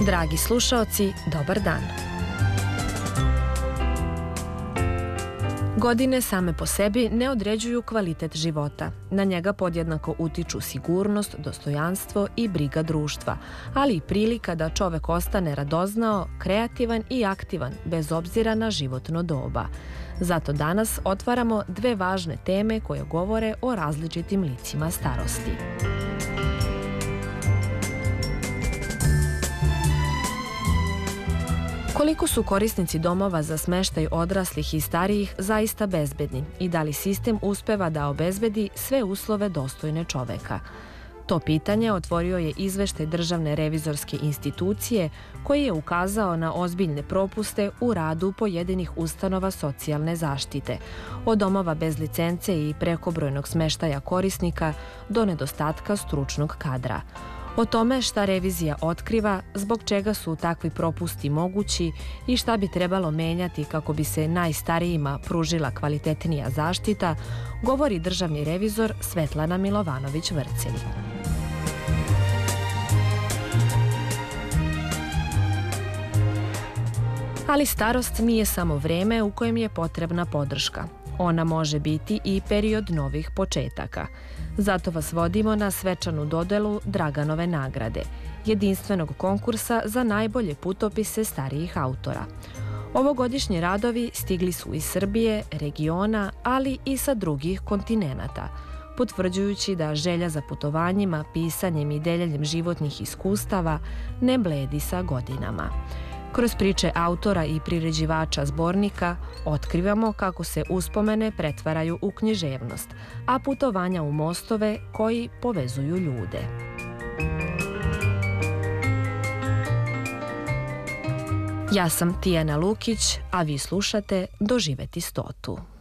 Dragi slušaoci, dobar dan. Godine same po sebi ne određuju kvalitet života. Na njega podjednako utiču sigurnost, dostojanstvo i briga društva, ali i prilika da čovek ostane radoznao, kreativan i aktivan bez obzira na životno doba. Zato danas otvaramo dve važne teme koje govore o različitim licima starosti. Koliko su korisnici domova za smeštaj odraslih i starijih zaista bezbedni i da li sistem uspeva da obezbedi sve uslove dostojne čoveka? To pitanje otvorio je izveštaj Državne revizorske institucije koji je ukazao na ozbiljne propuste u radu pojedinih ustanova socijalne zaštite, od domova bez licence i prekobrojnog smeštaja korisnika do nedostatka stručnog kadra. O tome šta revizija otkriva, zbog čega su takvi propusti mogući i šta bi trebalo menjati kako bi se najstarijima pružila kvalitetnija zaštita, govori državni revizor Svetlana Milovanović-Vrcelj. Ali starost nije samo vreme u kojem je potrebna podrška. Ona može biti i period novih početaka. Zato vas vodimo na svečanu dodelu Draganove nagrade, jedinstvenog konkursa za najbolje putopise starijih autora. Ovogodišnji radovi stigli su iz Srbije, regiona, ali i sa drugih kontinenata, potvrđujući da želja za putovanjima, pisanjem i deljenjem životnih iskustava ne bledi sa godinama. Kroz priče autora i priređivača zbornika otkrivamo kako se uspomene pretvaraju u književnost, a putovanja u mostove koji povezuju ljude. Ja sam Tijana Lukić, a vi slušate Doživeti stotu.